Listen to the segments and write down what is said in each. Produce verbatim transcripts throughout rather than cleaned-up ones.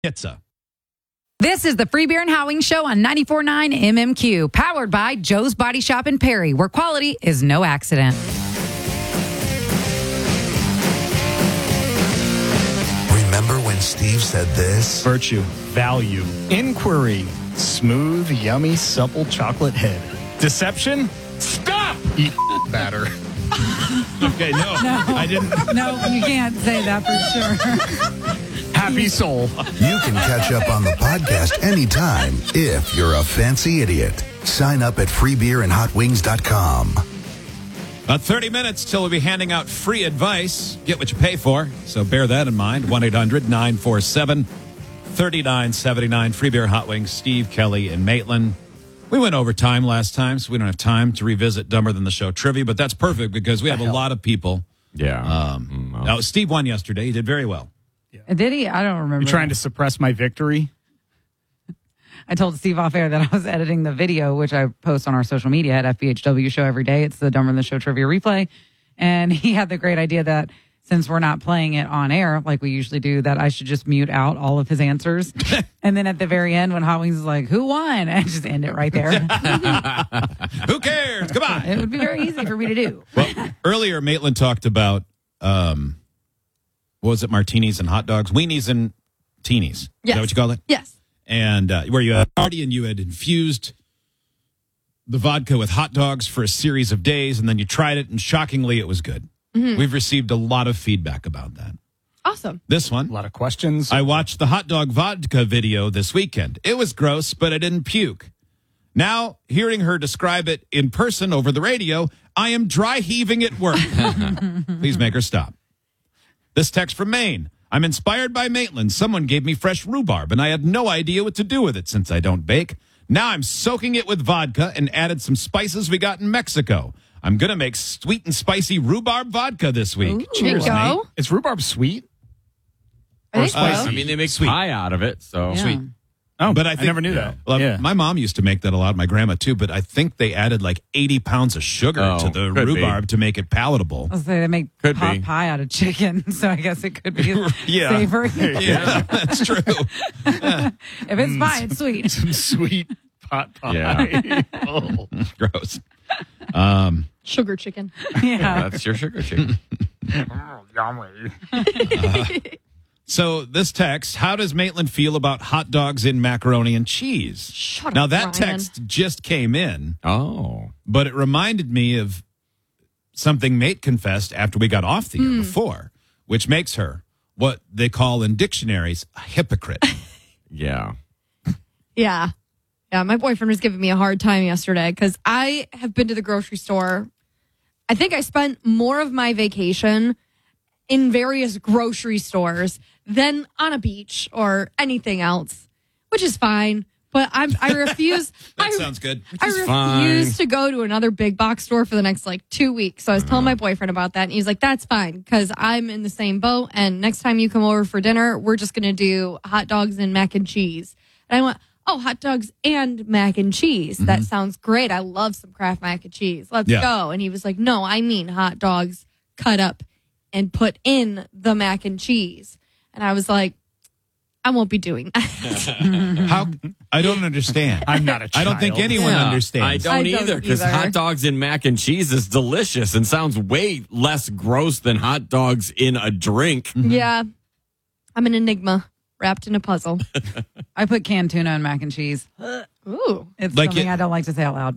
Pizza. This is the Free Beer and Hot Wings Show on ninety-four point nine M M Q, powered by Joe's Body Shop in Perry, where quality is no accident. Remember when Steve said this? Virtue, value, inquiry, smooth, yummy, supple chocolate head. Deception? Stop! Eat batter. Okay, no, No. I didn't. No, you can't say that for sure. Happy soul. You can catch up on the podcast anytime if you're a fancy idiot. Sign up at free beer and hot wings dot com. About thirty minutes till we'll be handing out free advice. Get what you pay for. So bear that in mind. one eight hundred nine four seven three nine seven nine. Free Beer Hot Wings. Steve, Kelly, and Maitland. We went over time last time, so we don't have time to revisit Dumber Than the Show trivia, but that's perfect because we have a lot of people. Yeah. Um, Mm, now, Steve won yesterday. He did very well. Did he? I don't remember. You're trying to suppress my victory? I told Steve off air that I was editing the video, which I post on our social media at F B H W Show every day. It's the Dumber Than the Show trivia replay. And he had the great idea that since we're not playing it on air like we usually do, that I should just mute out all of his answers. And then at the very end, when Hot Wings is like, who won? And just end it right there. Who cares? Come on. It would be very easy for me to do. Well, earlier, Maitland talked about, um, what was it, martinis and hot dogs? Weenies and teenies. Is Yes. that what you call it? Yes. And uh, where you had a party and you had infused the vodka with hot dogs for a series of days, and then you tried it, and shockingly, it was good. Mm-hmm. We've received a lot of feedback about that. Awesome. This A one, lot of questions. I watched the hot dog vodka video this weekend. It was gross, but I didn't puke. Now, hearing her describe it in person over the radio, I am dry heaving at work. Please make her stop. This text from Maine. I'm inspired by Maitland. Someone gave me fresh rhubarb, and I had no idea what to do with it since I don't bake. Now I'm soaking it with vodka and added some spices we got in Mexico. I'm going to make sweet and spicy rhubarb vodka this week. Ooh, there you Cheers, go. Nate. Is rhubarb sweet? I think spicy. so. I mean, they make Sweet. pie out of it, so Yeah. Sweet. Oh, But I, think, never knew that. Well, yeah. My mom used to make that a lot, my grandma too, but I think they added like eighty pounds of sugar Oh, to the could be. rhubarb to make it palatable. I was say they make Could pot be. pie out of chicken, so I guess it could be Yeah. savory. Yeah, that's true. If it's pie, it's sweet. Some sweet pot pie. Yeah. Oh. Gross. Um, Sugar chicken. Yeah. that's your sugar chicken. so this text, how does Maitland feel about hot dogs in macaroni and cheese? Shut now up, that Ryan. text just came in, Oh. but it reminded me of something Mate confessed after we got off the air before, which makes her what they call in dictionaries a hypocrite. Yeah. Yeah. Yeah. My boyfriend was giving me a hard time yesterday because I have been to the grocery store. I think I spent more of my vacation in various grocery stores than on a beach or anything else, which is fine. But I'm, I refuse. That I, sounds good. I is refuse fine. to go to another big box store for the next like two weeks. So I was telling my boyfriend about that, and he's like, "That's fine because I'm in the same boat. And next time you come over for dinner, we're just gonna do hot dogs and mac and cheese." And I went, "Oh, hot dogs and mac and cheese. That sounds great. I love some Kraft mac and cheese. Let's Yeah. go." And he was like, "No, I mean hot dogs cut up and put in the mac and cheese." And I was like, I won't be doing that. How? I don't understand. I'm not a I child. don't think anyone Yeah, understands. I don't I don't either because either. hot dogs and mac and cheese is delicious and sounds way less gross than hot dogs in a drink. Yeah. I'm an enigma wrapped in a puzzle. I put canned tuna and mac and cheese. Ooh. It's Like something it- I don't like to say out loud.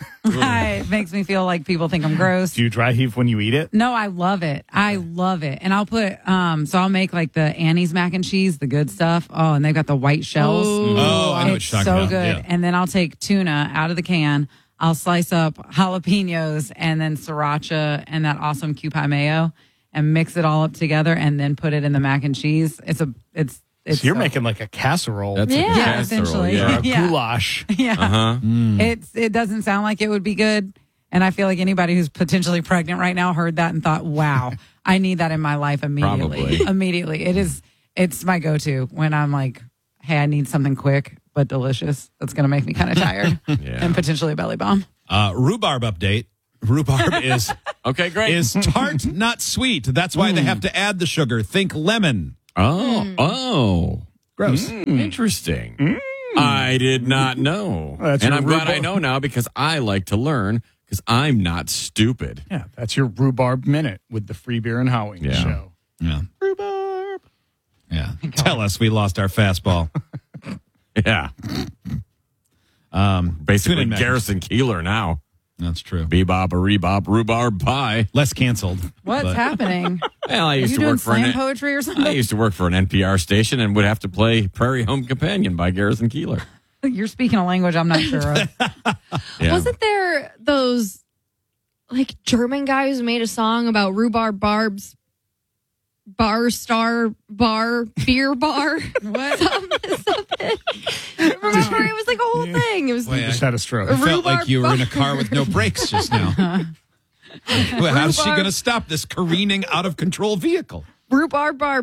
I, it makes me feel like people think I'm gross. Do you dry heave when you eat it? No, I love it. I love it. And I'll put, um, so I'll make like the Annie's mac and cheese, the good stuff. Oh, and they've got the white shells. Oh, I know what It's you're talking so about. good. Yeah. And then I'll take tuna out of the can. I'll slice up jalapenos and then sriracha and that awesome Kewpie mayo and mix it all up together and then put it in the mac and cheese. It's a, it's, it's So you're so- making like a casserole. That's Yeah. a Yeah, casserole, essentially. or Yeah. a Yeah. goulash. yeah. Uh-huh. It's it doesn't sound like it would be good. And I feel like anybody who's potentially pregnant right now heard that and thought, wow, I need that in my life immediately. Probably. Immediately. It is it's my go to when I'm like, hey, I need something quick but delicious. That's gonna make me kind of tired. Yeah. And potentially a belly bomb. Uh, rhubarb update. Rhubarb is Okay, great. is tart, not sweet. That's why they have to add the sugar. Think lemon. oh, oh. Gross. Interesting. I did not know. Well, that's and your I'm glad I rhubarb. know now because I like to learn because I'm not stupid. Yeah, that's your rhubarb minute with the Free Beer and Hot Wings Yeah. show. Yeah. Rhubarb. Yeah. Tell us we lost our fastball. Yeah. Um, tune Basically, in, Matt. Garrison Keeler now. That's true. Bebop, a rebop, rhubarb pie. Less canceled. What's but- happening? Well, I Are used you to doing work for slam an poetry or I something? used to work for an N P R station and would have to play Prairie Home Companion by Garrison Keeler. You're speaking a language I'm not sure of. Yeah. Wasn't there those like German guys who made a song about rhubarb barbs, bar star bar beer bar? What? something, something. Remember, it was like a whole thing. It was Wait, Just had a stroke. I felt like Rhubarb you were in a bar. car with no brakes just now. Well, how's she Rhubarb- going to stop this careening out of control vehicle? rhubarb bar.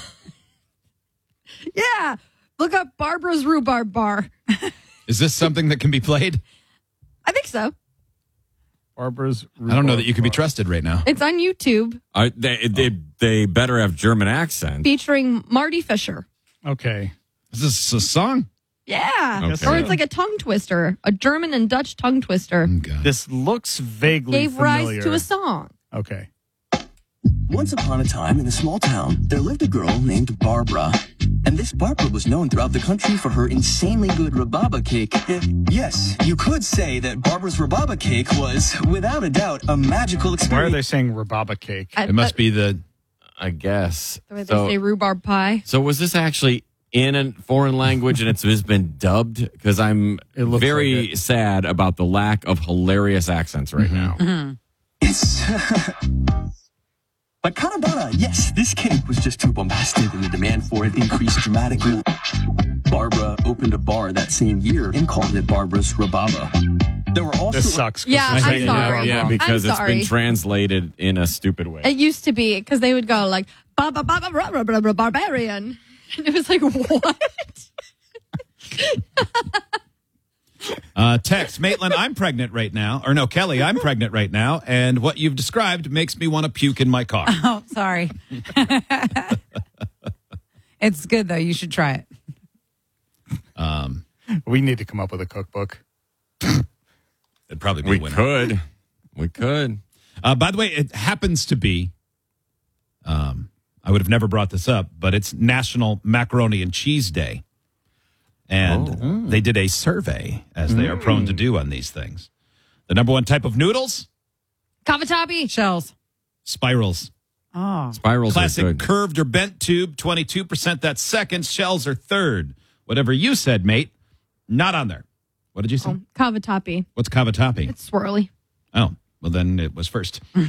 Yeah, look up Barbara's rhubarb bar. Is this something that can be played? I think so. Barbara's I don't know that you can be bar. trusted right now. It's on YouTube Uh, they, they, they better have German accent. featuring Marty Fisher. Okay. Is this a song? Yeah. Okay. Or it's like a tongue twister, a German and Dutch tongue twister. Oh, God. This looks vaguely Gave familiar. rise to a song. Okay. Once upon a time, in a small town, there lived a girl named Barbara. And this Barbara was known throughout the country for her insanely good rababa cake. Eh, Yes, you could say that Barbara's rababa cake was, without a doubt, a magical Why are experience. they saying rababa cake? I- It must be the. I guess. The way they So, say rhubarb pie. so was this actually in a foreign language and it's, it's been dubbed? Because I'm It looks very like it. sad about the lack of hilarious accents right Mm-hmm. now. It's... But Kanabara, yes, this cake was just too bombastic and the demand for it increased dramatically. Barbara opened a bar that same year and called it Barbara's Rababa. There were also... This sucks. 'cause Yeah, they're I'm saying sorry. rhubarb Yeah, wrong. because I'm it's sorry. been translated in a stupid way. It used to be because they would go like ba ba ba ba ba ba ba ba barbarian, and it was like what? Uh, text, Maitland, I'm pregnant right now. Or no, Kelly, I'm pregnant right now. And what you've described makes me want to puke in my car. Oh, sorry. It's good though. You should try it. Um, We need to come up with a cookbook. it'd probably be we a winner. could. We could. Uh, by the way, it happens to be, um, I would have never brought this up, but it's National Macaroni and Cheese Day. And they did a survey, as they are prone to do on these things. The number one type of noodles? Cavatappi. Shells. Spirals. Oh, Spirals are Classic good. curved or bent tube, twenty-two percent. That's second. Shells are third. Whatever you said, mate, not on there. What did you say? Oh, cavatappi. What's cavatappi? It's swirly. Oh, well, then it was first. Let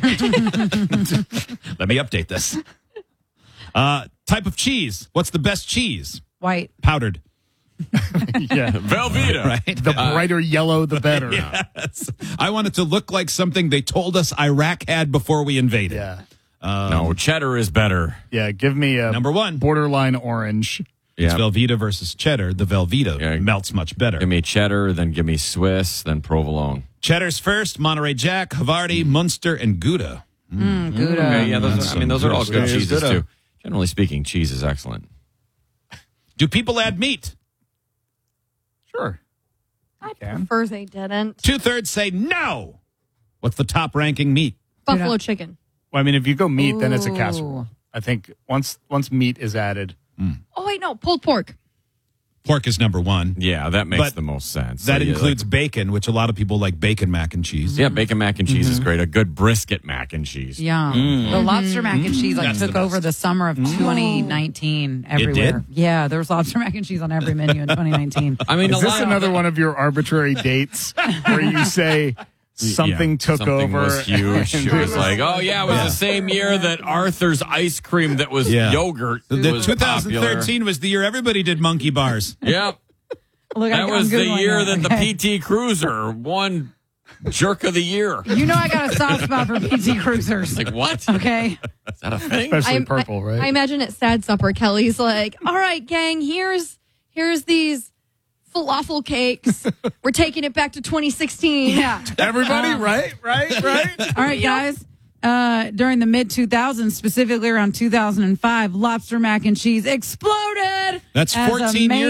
me update this. Uh, type of cheese. What's the best cheese? white. Powdered, Yeah. Velveeta. right? The brighter yellow, the better. Yes. I want it to look like something they told us Iraq had before we invaded. Yeah. No, cheddar is better. Yeah. Give me a Number one. borderline orange. It's Yeah. Velveeta versus cheddar. The Velveeta Yeah. melts much better. Give me cheddar, then give me Swiss, then provolone. Cheddar's first, Monterey Jack, Havarti, Munster, and Gouda. Mm, Gouda. Okay, yeah, those That's are, I mean, those are all some good good cheeses stuff. too. Generally speaking, cheese is excellent. Do people add meat? Sure. I can. prefer they didn't. Two thirds say no. What's the top ranking meat? Buffalo chicken. Well, I mean, if you go meat, then it's a Ooh. casserole. I think once once meat is added, Oh wait, no, pulled pork. Pork is number one. Yeah, that makes But the most sense. That So, yeah, includes like- bacon, which a lot of people like bacon mac and cheese. yeah, bacon mac and cheese is Mm-hmm. great. A good brisket mac and cheese. Yum. The lobster mac and cheese like That's the took over best. the summer of twenty nineteen everywhere. Yeah, there was lobster mac and cheese on every menu in twenty nineteen. I mean, is a this lot of- another one of your arbitrary dates where you say something Yeah, took something over? was huge. and It was like, oh yeah, it was Yeah. the same year that Arthur's ice cream that was Yeah. yogurt. The was twenty thirteen popular. was the year everybody did monkey bars. Yep, Look, I- that I'm was the Googling year it, that the okay? P T Cruiser won Jerk of the Year. You know I got a soft spot for P T Cruisers. Like what? Okay. Is that a thing? Especially I- purple, right? I imagine at Sad Supper, Kelly's like, "All right, gang, here's here's these falafel cakes. We're taking it back to twenty sixteen." Yeah. Everybody, right, right, right. All right, guys. uh, during the mid two thousands, specifically around two thousand five, lobster mac and cheese exploded. That's as a fourteen main